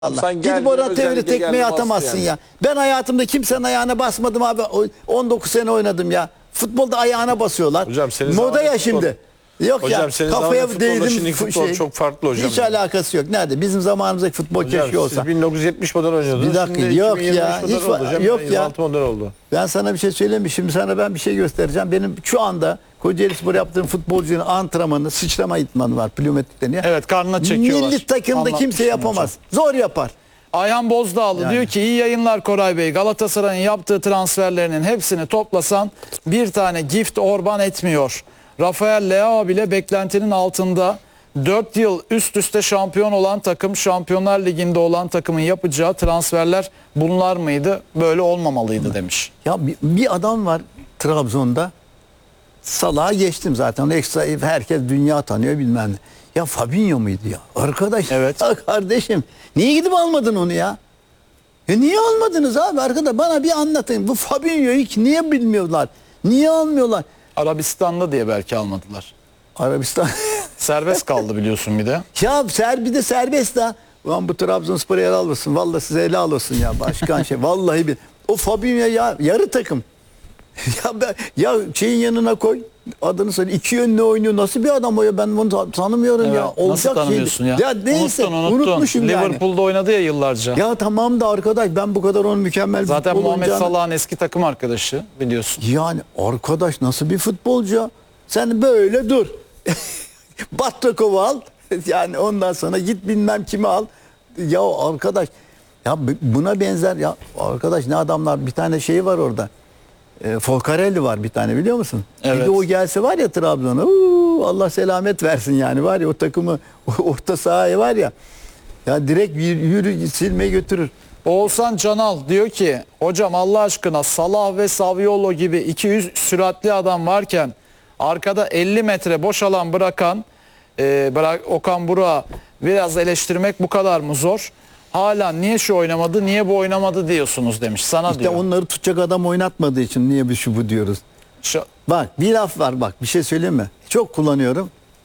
Allah. Sen Gidip geldin, oradan özellikle tevri tekmeyi geldin, atamazsın bastı ya. Ben hayatımda kimsenin ayağına basmadım abi. 19 sene oynadım ya. Futbolda ayağına basıyorlar. Hocam senin moda zamanın ya futbol. şimdi. Yok Hocam ya senin kafaya zamanın futbolla değdim. şimdiki futbol çok farklı hocam. Hiç alakası yok. Nerede? Bizim zamanımızdaki futbol Hocam keşke olsa. siz 1970 model oynuyordunuz. Bir dakika, Şimdi yok 2025 ya, model hiç oldu hocam. yok ya. 26 model oldu. Ben sana bir şey söyleyeyim mi? Şimdi sana ben bir şey göstereceğim. Benim şu anda Kocaelispor yaptığım futbolcunun antrenmanı, sıçrama idmanı var. Plyometrik deniyor. Evet, karnına çekiyorlar. Milli takımda Anlatmıştım kimse yapamaz. Zor yapar. Ayhan Bozdağlı Yani. diyor ki iyi yayınlar Koray Bey. Galatasaray'ın yaptığı transferlerinin hepsini toplasan bir tane Gift Orban etmiyor. Rafael Leao bile beklentinin altında. 4 yıl üst üste şampiyon olan takım, Şampiyonlar Ligi'nde olan takımın yapacağı transferler bunlar mıydı? Böyle olmamalıydı demiş. Ya bir adam var Trabzon'da. Salah'a geçtim zaten. Onu ekstra herkes dünya tanıyor bilmem ne. Ya Fabinho muydu ya? Arkadaş. Evet. Ya kardeşim. Niye gidip almadın onu ya? Ya niye almadınız abi arkadaş? Bana bir anlatın. Bu Fabinho'yu niye bilmiyorlar? Niye almıyorlar? Arabistan'da diye belki almadılar. Arabistan. Serbest kaldı biliyorsun bir de. Ya bir de serbest ha. Ulan bu Trabzonspor'u helal olsun. Vallahi size helal olsun ya. Başkan şey. Vallahi bir. O Fabinho ya yarı takım. ya şeyin yanına koy. Adını söyle. İki yönlü oynuyor. Nasıl bir adam o ya? Ben onu tanımıyorum Evet, ya. nasıl Olacak tanımıyorsun şey. ya? Neyse Unuttun. unutmuşum yani. Liverpool'da oynadı ya yıllarca. Ya tamam da arkadaş ben bu kadar onun mükemmel Zaten futbol Muhammed oynayacağını- Salah'ın eski takım arkadaşı biliyorsun. Yani arkadaş nasıl bir futbolcu ya? Sen böyle dur. Batrakov'u al. Yani ondan sonra git bilmem kimi al. Ya arkadaş ya buna benzer ya arkadaş ne adamlar bir tane şey var orada. Folcarelli var bir tane biliyor musun? Evet. Bir de o gelse var ya Trabzon'a. Allah selamet versin yani var ya o takımı orta sahaya var ya. Ya direkt yürü silmeyi götürür. Oğuzhan Canal diyor ki hocam Allah aşkına Salah ve Saviolo gibi 200 süratli adam varken arkada 50 metre boş alan bırakan Okan Burak'ı biraz eleştirmek bu kadar mı zor? Hala niye şu oynamadı niye bu oynamadı diyorsunuz demiş sana İşte diyor. onları tutacak adam oynatmadığı için niye bir şu bu diyoruz. Bak bir laf var bak bir şey söyleyeyim mi? Çok kullanıyorum.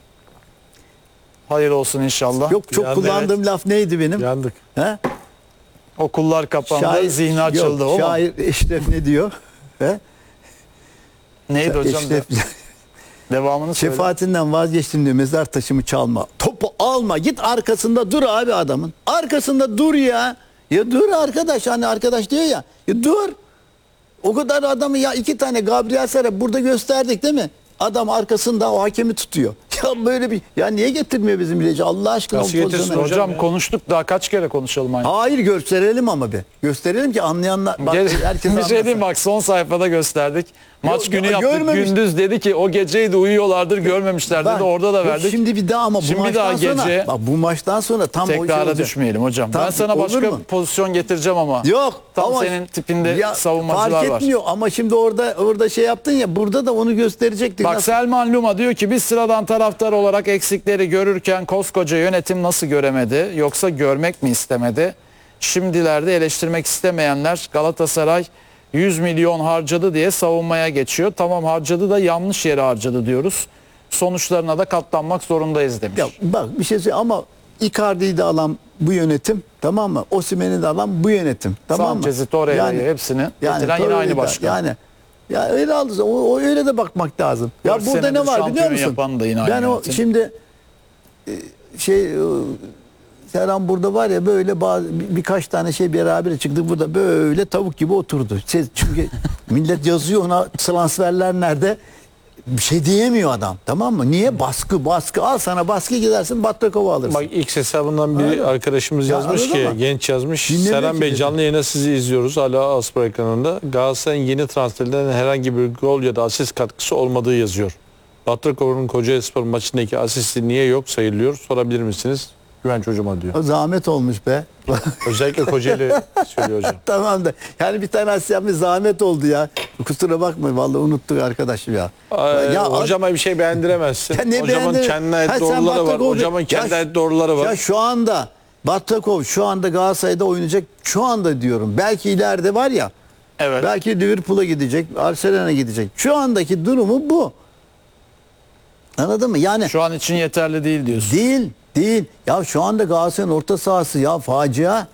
Hayır olsun inşallah. Yok çok Yandı, kullandığım laf neydi benim? Yandık. He? Okullar kapandı, zihni açıldı. Yok, O mu? şair Eşref ne diyor? He? Neydi hocam? Eşref, Devamını söyle. şefaatinden vazgeçtim diyor mezar taşımı çalma. Topu alma git arkasında dur abi adamın. Arkasında dur ya. Ya dur arkadaş hani arkadaş diyor ya. Ya dur. O kadar adamı ya iki tane Gabriel Sara burada gösterdik değil mi? Adam arkasında o hakemi tutuyor. Ya böyle bir ya niye getirmiyor bizim ilacı Allah aşkına Nasıl o pozisyonu? getirsin Hocam ya? konuştuk daha kaç kere konuşalım aynı. Hayır gösterelim ama bir. Gösterelim ki anlayanlar. Bak, herkes Bir şey anlasın. diyeyim bak son sayfada gösterdik. Maç Yok, günü ya, yaptık. görmemiş. Gündüz dedi ki o geceydi uyuyorlardır görmemişler dedi. Bak, Orada da yok, verdik. Şimdi bir daha ama bu Şimdi bir maçtan daha sonra. gece Bak bu maçtan sonra tam o şey tekrara olacak. düşmeyelim hocam. Tam- Ben sana olur başka mu? pozisyon getireceğim ama. Yok. Tam ama senin tipinde ya, savunmacılar fark var. etmiyor ama şimdi orada şey yaptın ya burada da onu gösterecektik. Bak Nasıl- Selman Luma diyor ki biz sıradan taraftar olarak eksikleri görürken koskoca yönetim nasıl göremedi yoksa görmek mi istemedi? Şimdilerde eleştirmek istemeyenler Galatasaray 100 milyon harcadı diye savunmaya geçiyor. Tamam harcadı da yanlış yere harcadı diyoruz. Sonuçlarına da katlanmak zorundayız demiş. Ya bak bir şey söyleyeyim ama Icardi'yi de alan bu yönetim tamam mı? Osimhen'i de alan bu yönetim tamam mı? Sanchez'i, Torreira'yı hepsini getiren yine Torreira'yı aynı da- başkan. Yani ya öyle aldı. O öyle de bakmak lazım. Ya 4 burada ne senedir var biliyor şampiyon musun? yapan da yine aynı Ben o yönetim. şimdi Serhan burada var ya böyle birkaç tane şey beraber çıktı burada böyle tavuk gibi oturdu. Çünkü millet yazıyor ona transferler nerede? Bir şey diyemiyor adam tamam mı? Niye? Baskı al sana baskı gidersin Batrakov'u alırsın. Bak X hesabından bir Anladın mı? arkadaşımız Ya yazmış anladın ki mı? genç yazmış. Dinlemiyor Serhan ki Bey bizi. canlı yayına sizi izliyoruz hala Aspor ekranında. Galatasaray'ın yeni transferlerden herhangi bir gol ya da asist katkısı olmadığı yazıyor. Batrakov'un Kocaelispor maçındaki asisti niye yok sayılıyor sorabilir misiniz? Güvenç hocama diyor. O zahmet olmuş be. Özellikle Kocaeli söylüyor hocam. Tamam da yani bir tane asya bir zahmet oldu ya. Kusura bakma vallahi unuttuk arkadaşım ya. Hocama bir şey beğendiremezsin. Ya ne Hocamın beğendir- kendine ait Ha, sen doğruları var. Batrakov'u- Hocamın Ya kendine şu- ait doğruları var. Ya şu anda Batrakov şu anda Galatasaray'da oynayacak. Şu anda diyorum. Belki ileride var ya. Evet. Belki Liverpool'a gidecek, Arsenal'a gidecek. Şu andaki durumu bu. Anladın mı? Yani Şu an için yeterli değil diyorsun. değil. Değil. Ya şu anda Galatasaray'ın orta sahası ya facia.